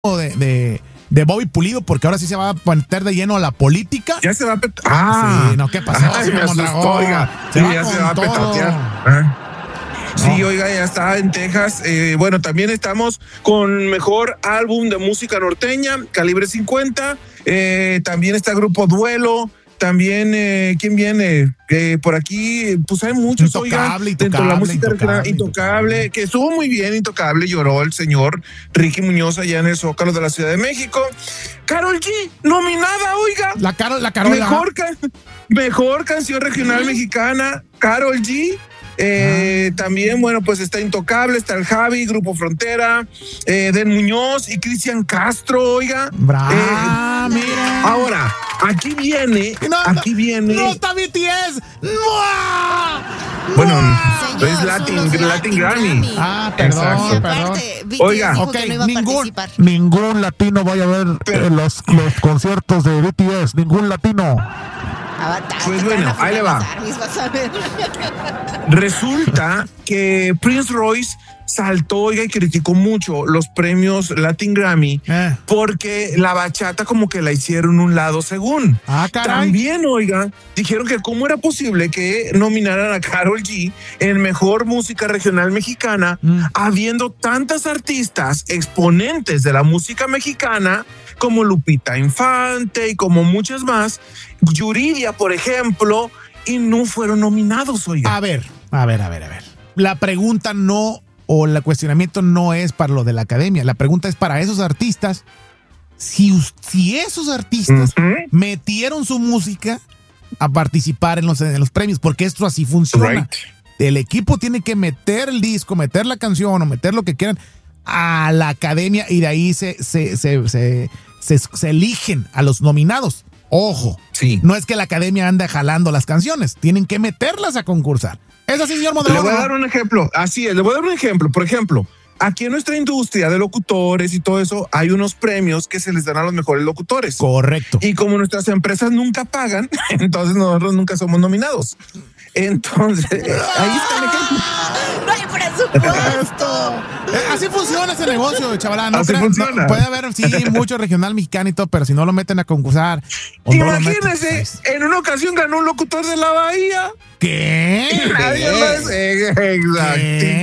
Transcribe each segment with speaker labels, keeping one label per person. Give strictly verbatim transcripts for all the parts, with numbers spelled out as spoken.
Speaker 1: de, de, de Bobby Pulido, porque ahora sí se va a meter de lleno a la política.
Speaker 2: Ya se va a pet... Ah,
Speaker 1: sí, no, ¿qué pasó?
Speaker 2: Ay, me asustó, oiga.
Speaker 1: Se
Speaker 2: sí,
Speaker 1: va
Speaker 2: ya
Speaker 1: con
Speaker 2: se va a
Speaker 1: todo.
Speaker 2: petatear. ¿Ah? Sí,
Speaker 1: No.
Speaker 2: oiga, ya está en Texas. Eh, bueno, también estamos con mejor álbum de música norteña, Calibre cincuenta. Eh, también está Grupo Duelo. También, eh, ¿quién viene? Eh, por aquí, pues hay muchos,
Speaker 1: Intocable,
Speaker 2: oiga, dentro de la música
Speaker 1: Intocable,
Speaker 2: intocable, intocable, que estuvo muy bien, Intocable, lloró el señor Ricky Muñoz allá en el Zócalo de la Ciudad de México. Karol G, nominada, oiga.
Speaker 1: La Karol, la Karol.
Speaker 2: Mejor, ca mejor canción regional mexicana, Karol G. Eh, ah. También, bueno, pues está Intocable, está el Javi, Grupo Frontera, eh, Den Muñoz y Cristian Castro, oiga.
Speaker 1: Bra, eh, mira.
Speaker 2: Ahora, aquí viene,
Speaker 1: no,
Speaker 2: aquí viene.
Speaker 1: ¡No está B T S! ¡No!
Speaker 2: Bueno, Señor, es Latin, Latin, Latin Grammy. Grammy.
Speaker 1: Ah, perdón,
Speaker 2: Exacto.
Speaker 1: perdón.
Speaker 2: Oiga,
Speaker 3: okay, no ningún,
Speaker 4: ningún latino vaya a ver Pero, los, los conciertos de B T S, ningún latino.
Speaker 2: Pues bueno, ahí le va. Resulta que Prince Royce saltó, oiga, y criticó mucho los premios Latin Grammy eh. porque la bachata como que la hicieron un lado según.
Speaker 1: Ah, caray.
Speaker 2: También, oiga, dijeron que cómo era posible que nominaran a Karol G en Mejor Música Regional Mexicana, mm. habiendo tantas artistas exponentes de la música mexicana como Lupita Infante y como muchas más, Yuridia, por ejemplo, y no fueron nominados, oiga.
Speaker 1: A ver, a ver, a ver, a ver. La pregunta no, o el cuestionamiento no es para lo de la academia, la pregunta es para esos artistas. Si, si esos artistas uh-huh. metieron su música a participar en los, en los premios, porque esto así funciona. Right. El equipo tiene que meter el disco, meter la canción o meter lo que quieran a la academia y de ahí se, se, se, se, se, se eligen a los nominados. Ojo,
Speaker 2: sí.
Speaker 1: No es que la academia anda jalando las canciones, tienen que meterlas a concursar. ¿Es así, señor moderador?
Speaker 2: Le voy a dar un ejemplo, así es, le voy a dar un ejemplo. Por ejemplo, aquí en nuestra industria de locutores y todo eso, hay unos premios que se les dan a los mejores locutores.
Speaker 1: Correcto.
Speaker 2: Y como nuestras empresas nunca pagan, entonces nosotros nunca somos nominados. Entonces, ahí está el ejemplo.
Speaker 3: ¡No hay presupuesto!
Speaker 1: Así funciona ese negocio, chaval. No
Speaker 2: Así
Speaker 1: crea,
Speaker 2: funciona.
Speaker 1: No, puede haber, sí, mucho regional mexicano y todo, pero si no lo meten a concursar.
Speaker 2: Imagínese,
Speaker 1: no meten,
Speaker 2: en una ocasión ganó un locutor de la Bahía.
Speaker 1: ¿Qué?
Speaker 2: Nadie más. Exacto.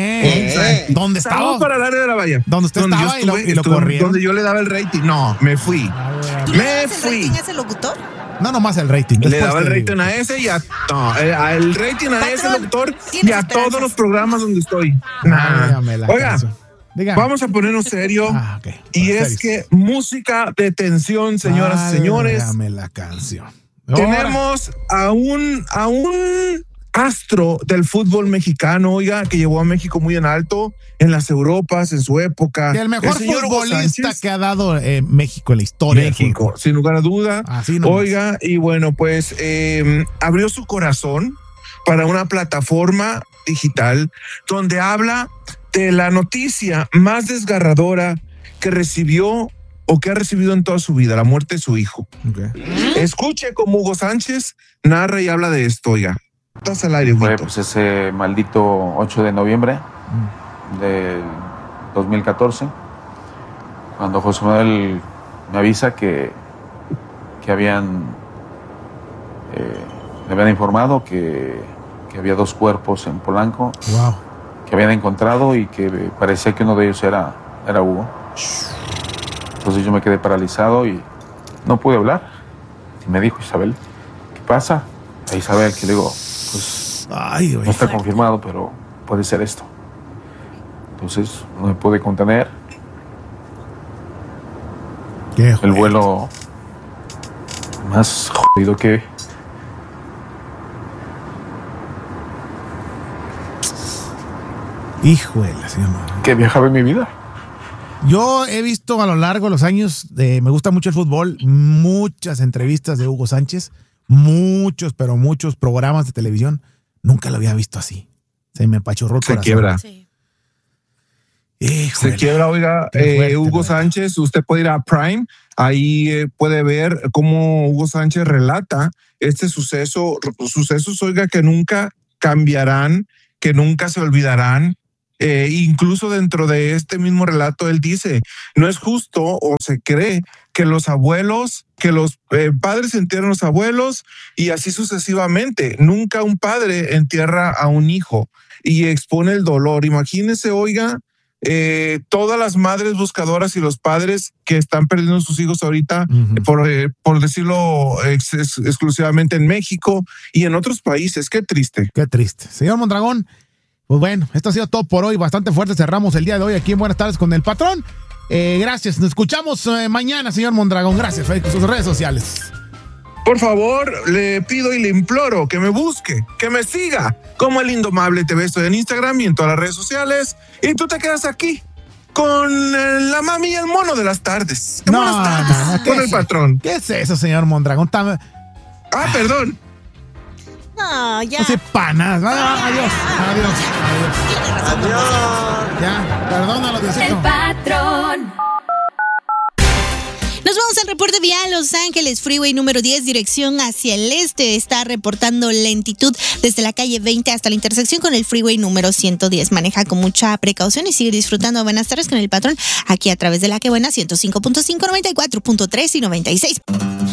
Speaker 1: ¿Qué? ¿Dónde estaba?
Speaker 2: Saludos para el área de la Bahía.
Speaker 1: ¿Dónde usted
Speaker 2: donde
Speaker 1: estaba
Speaker 2: estuve,
Speaker 1: y lo, y lo
Speaker 2: estuve,
Speaker 1: corrieron?
Speaker 2: Donde yo le daba el rating. No, me fui.
Speaker 3: ¿Tú
Speaker 2: me
Speaker 3: le dabas
Speaker 2: fui.
Speaker 3: el rating a ese locutor?
Speaker 1: No, nomás el rating.
Speaker 2: Le daba el rating digo. a ese y a no, el rating a Patrón, ese locutor y a todos los programas donde estoy.
Speaker 1: Nah.
Speaker 2: Oiga, vamos a ponernos serio.
Speaker 1: Ah, okay.
Speaker 2: Y es serios. que música de tensión, señoras
Speaker 1: Ay,
Speaker 2: y señores.
Speaker 1: Dame la canción.
Speaker 2: Tenemos a un, a un astro del fútbol mexicano, oiga, que llevó a México muy en alto en las Europas en su época.
Speaker 1: Y el mejor
Speaker 2: el
Speaker 1: futbolista que ha dado eh, México en la historia.
Speaker 2: México, sin lugar a duda.
Speaker 1: Así no
Speaker 2: oiga, y bueno, pues eh, abrió su corazón para una plataforma digital donde habla de la noticia más desgarradora que recibió o que ha recibido en toda su vida, la muerte de su hijo.
Speaker 1: Okay.
Speaker 2: Escuche cómo Hugo Sánchez narra y habla de esto, oiga. Estás al aire,
Speaker 5: Fue pues ese maldito ocho de noviembre mm. del dos mil catorce, cuando José Manuel me avisa que, que habían eh, me habían informado que, que había dos cuerpos en Polanco.
Speaker 1: Wow.
Speaker 5: Que habían encontrado y que parecía que uno de ellos era, era Hugo. Entonces yo me quedé paralizado y no pude hablar. Y me dijo Isabel, ¿qué pasa? A Isabel, que le digo, pues
Speaker 1: Ay,
Speaker 5: no está confirmado, pero puede ser esto. Entonces no me pude contener.
Speaker 1: Qué
Speaker 5: el vuelo más jodido que...
Speaker 1: Híjole, señor.
Speaker 5: Que viajaba en mi vida.
Speaker 1: Yo he visto a lo largo de los años, de, me gusta mucho el fútbol, muchas entrevistas de Hugo Sánchez, muchos, pero muchos programas de televisión. Nunca lo había visto así. Se me apachurró el
Speaker 2: Se
Speaker 1: corazón.
Speaker 2: quiebra.
Speaker 3: Sí.
Speaker 2: Se quiebra, oiga, fuerte, eh, Hugo Sánchez, usted puede ir a Prime, ahí eh, puede ver cómo Hugo Sánchez relata este suceso, sucesos, oiga, que nunca cambiarán, que nunca se olvidarán, Eh, incluso dentro de este mismo relato, él dice, no es justo o se cree que los abuelos, que los eh, padres entierran a los abuelos y así sucesivamente. Nunca un padre entierra a un hijo y expone el dolor. Imagínese, oiga, eh, todas las madres buscadoras y los padres que están perdiendo a sus hijos ahorita, uh-huh. por, eh, por decirlo ex, ex, exclusivamente en México y en otros países. Qué triste.
Speaker 1: Qué triste. Señor Mondragón, pues bueno, esto ha sido todo por hoy. Bastante fuerte cerramos el día de hoy aquí en Buenas Tardes con el Patrón. Eh, gracias. Nos escuchamos eh, mañana, señor Mondragón. Gracias. Con sus redes sociales.
Speaker 2: Por favor, le pido y le imploro que me busque, que me siga como El Indomable T V. Estoy en Instagram y en todas las redes sociales. Y tú te quedas aquí con eh, la mami y el mono de las tardes.
Speaker 1: No,
Speaker 2: buenas tardes,
Speaker 1: no,
Speaker 2: con el
Speaker 1: es,
Speaker 2: Patrón.
Speaker 1: ¿Qué es eso, señor Mondragón? Tam-
Speaker 2: ah, perdón.
Speaker 3: No, ya.
Speaker 1: No se panas. Ah, adiós, adiós, adiós. Adiós. Ya, perdónalo, Diosito.
Speaker 6: El Patrón.
Speaker 3: Nos vamos al reporte vial. Los Ángeles Freeway número diez, dirección hacia el este, está reportando lentitud desde la calle veinte hasta la intersección con el Freeway número ciento diez. Maneja con mucha precaución y sigue disfrutando. Buenas tardes con el Patrón aquí a través de La Que Buena, ciento cinco punto cinco, noventa y cuatro punto tres y noventa y seis.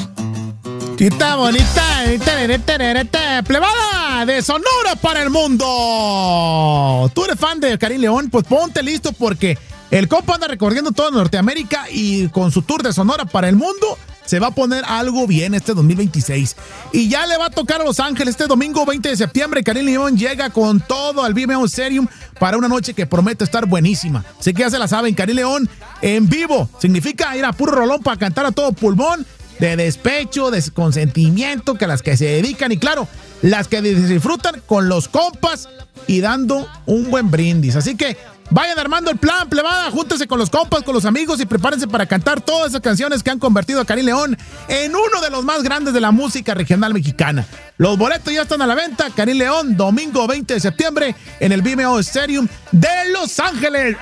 Speaker 1: Chita bonita, plebada de Sonora para el mundo. ¿Tú eres fan de Karim León? Pues ponte listo porque el compa anda recorriendo toda Norteamérica y con su tour de Sonora para el mundo se va a poner algo bien este dos mil veintiséis. Y ya le va a tocar a Los Ángeles este domingo veinte de septiembre. Karim León llega con todo al V M O Stadium para una noche que promete estar buenísima. Así que ya se la saben, Karim León en vivo. Significa ir a puro rolón para cantar a todo pulmón, de despecho, de consentimiento, que las que se dedican y claro, las que disfrutan con los compas y dando un buen brindis. Así que vayan armando el plan, plebada, júntense con los compas, con los amigos y prepárense para cantar todas esas canciones que han convertido a Karim León en uno de los más grandes de la música regional mexicana. Los boletos ya están a la venta. Karim León, domingo veinte de septiembre en el V M O Stadium de Los Ángeles.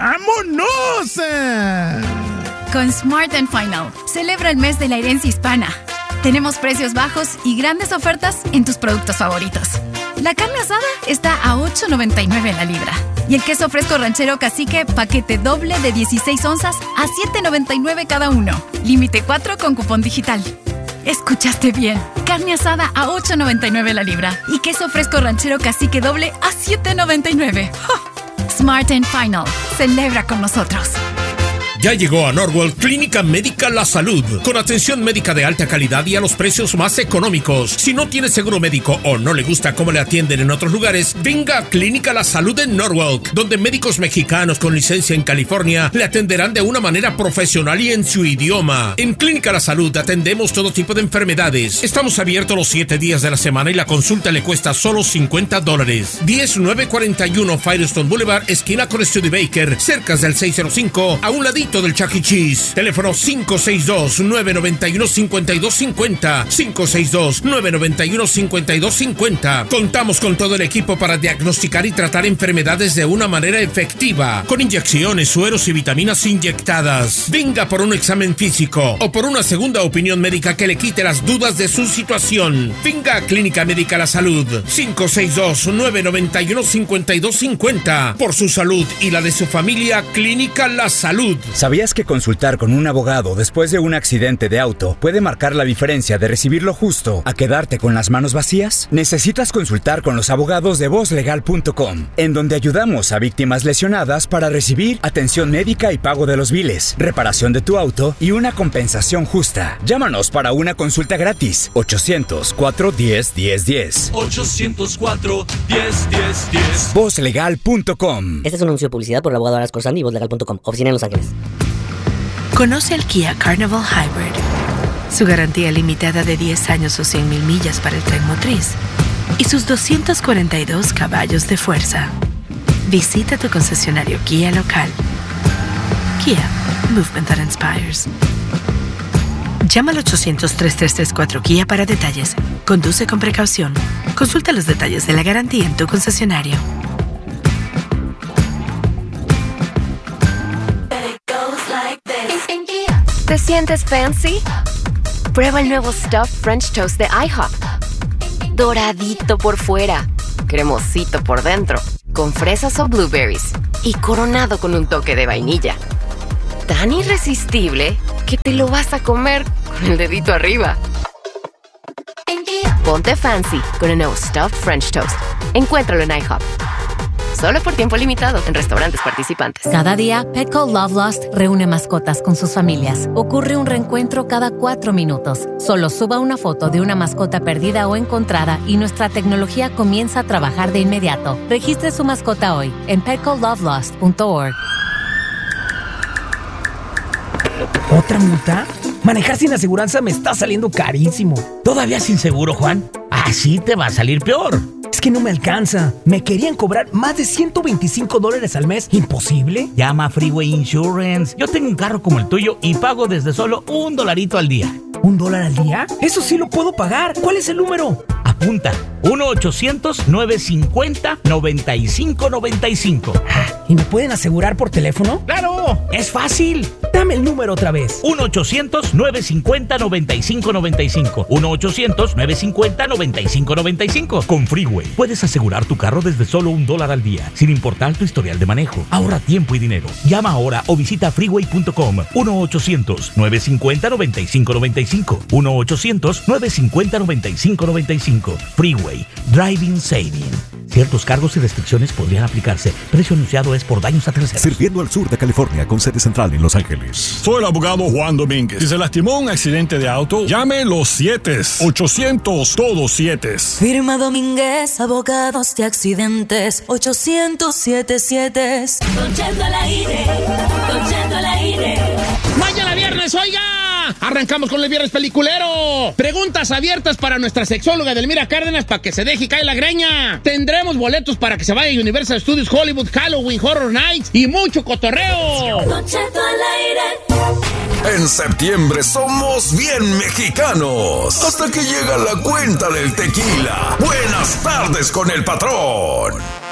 Speaker 1: ¡Vámonos!
Speaker 6: Con Smart and Final, celebra el mes de la herencia hispana. Tenemos precios bajos y grandes ofertas en tus productos favoritos. La carne asada está a ocho noventa y nueve la libra. Y el queso fresco ranchero cacique, paquete doble de dieciséis onzas a siete noventa y nueve cada uno. Límite cuatro con cupón digital. Escuchaste bien. Carne asada a ocho noventa y nueve la libra. Y queso fresco ranchero cacique doble a siete noventa y nueve. ¡Oh! Smart and Final. Celebra con nosotros.
Speaker 7: Ya llegó a Norwalk Clínica Médica La Salud, con atención médica de alta calidad y a los precios más económicos. Si no tiene seguro médico o no le gusta cómo le atienden en otros lugares, venga a Clínica La Salud en Norwalk, donde médicos mexicanos con licencia en California le atenderán de una manera profesional y en su idioma. En Clínica La Salud atendemos todo tipo de enfermedades. Estamos abiertos los siete días de la semana y la consulta le cuesta solo cincuenta dólares. diez nueve cuarenta y uno Firestone Boulevard, esquina con Studebaker, cerca del seiscientos cinco, a un ladito del Chuck E. Cheese. Teléfono cinco seis dos, nueve nueve uno, cinco dos cinco cero, cinco seis dos, nueve nueve uno, cinco dos cinco cero. Contamos con todo el equipo para diagnosticar y tratar enfermedades de una manera efectiva, con inyecciones, sueros y vitaminas inyectadas. Venga por un examen físico o por una segunda opinión médica que le quite las dudas de su situación. Venga a Clínica Médica La Salud, cinco seis dos, nueve nueve uno, cinco dos cinco cero. Por su salud y la de su familia, Clínica La Salud.
Speaker 8: ¿Sabías que consultar con un abogado después de un accidente de auto puede marcar la diferencia de recibir lo justo a quedarte con las manos vacías? Necesitas consultar con los abogados de voz legal punto com, en donde ayudamos a víctimas lesionadas para recibir atención médica y pago de los biles, reparación de tu auto y una compensación justa. Llámanos para una consulta gratis. ochocientos cuatro, diez, diez, diez.
Speaker 9: ochocientos cuatro, diez, diez, diez.
Speaker 8: voz legal punto com.
Speaker 10: Este es un anuncio de publicidad por el abogado Aras Corsandi y voz legal punto com. Oficina en Los Ángeles.
Speaker 11: Conoce el Kia Carnival Hybrid. Su garantía limitada de diez años o cien mil millas para el tren motriz. Y sus doscientos cuarenta y dos caballos de fuerza. Visita tu concesionario Kia local. Kia. Movement that inspires. Llama al ochocientos, tres tres tres cuatro Kia para detalles. Conduce con precaución. Consulta los detalles de la garantía en tu concesionario.
Speaker 12: ¿Te sientes fancy? Prueba el nuevo Stuffed French Toast de IHOP. Doradito por fuera, cremosito por dentro, con fresas o blueberries. y coronado con un toque de vainilla. Tan irresistible que te lo vas a comer con el dedito arriba. Ponte fancy con el nuevo Stuffed French Toast. Encuéntralo en IHOP. Solo por tiempo limitado en restaurantes participantes.
Speaker 13: Cada día, Petco Love Lost reúne mascotas con sus familias. Ocurre un reencuentro cada cuatro minutos. Solo suba una foto de una mascota perdida o encontrada y nuestra tecnología comienza a trabajar de inmediato. Registre su mascota hoy en petco love lost punto org.
Speaker 14: ¿Otra multa? Manejar sin aseguranza me está saliendo carísimo.
Speaker 15: ¿Todavía sin seguro, Juan? Así te va a salir peor.
Speaker 14: Es que no me alcanza. Me querían cobrar más de ciento veinticinco dólares al mes. ¿Imposible?
Speaker 15: Llama a Freeway Insurance. Yo tengo un carro como el tuyo y pago desde solo un dolarito al día.
Speaker 14: ¿Un dólar al día? Eso sí lo puedo pagar. ¿Cuál es el número?
Speaker 15: Apunta. uno ochocientos, nueve cincuenta, noventa y cinco noventa y cinco.
Speaker 14: ¿Y me pueden asegurar por teléfono?
Speaker 15: ¡Claro! ¡Es fácil!
Speaker 14: Dame el número otra vez.
Speaker 15: uno ochocientos, nueve cincuenta, noventa y cinco noventa y cinco. uno ochocientos, nueve cincuenta, noventa y cinco noventa y cinco. Con Freeway puedes asegurar tu carro desde solo un dólar al día, sin importar tu historial de manejo. Ahorra tiempo y dinero. Llama ahora o visita freeway punto com. uno ochocientos, nueve cincuenta, noventa y cinco noventa y cinco. uno ochocientos, nueve cincuenta, noventa y cinco noventa y cinco. Freeway. Driving Saving. Ciertos cargos y restricciones podrían aplicarse. Precio anunciado es por daños a terceros.
Speaker 16: Sirviendo al sur de California con sede central en Los Ángeles.
Speaker 17: Soy el abogado Juan Domínguez. Si se lastimó un accidente de auto, llame los siete. ochocientos, todos siete.
Speaker 18: Firma Domínguez, abogados de accidentes. ochocientos siete siete.
Speaker 19: Don Cheto al aire. Don Cheto al aire.
Speaker 20: ¡Mañana viernes, oiga! Arrancamos con el viernes peliculero. Preguntas abiertas para nuestra sexóloga Edelmira Cárdenas para que se deje caer la greña. Tendremos boletos para que se vaya a Universal Studios Hollywood Halloween Horror Nights y mucho cotorreo.
Speaker 19: Don Cheto al aire.
Speaker 21: En septiembre somos bien mexicanos. Hasta que llega la cuenta del tequila. Buenas tardes con el patrón.